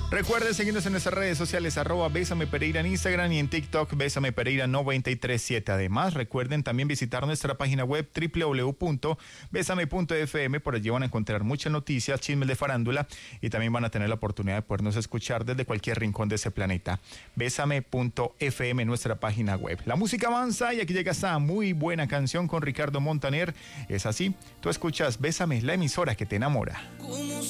Recuerden seguirnos en nuestras redes sociales, @Bésame Pereira en Instagram y en TikTok, Bésame Pereira 937. Además, recuerden también visitar nuestra página web www.besame.fm. Por allí van a encontrar muchas noticias, chismes de farándula y también van a tener la oportunidad de podernos escuchar desde cualquier rincón de ese planeta. Bésame.fm, nuestra página web. La música avanza y aquí llega esta muy buena canción con Ricardo Montaner. Es así, tú escuchas Bésame, la emisora que te enamora.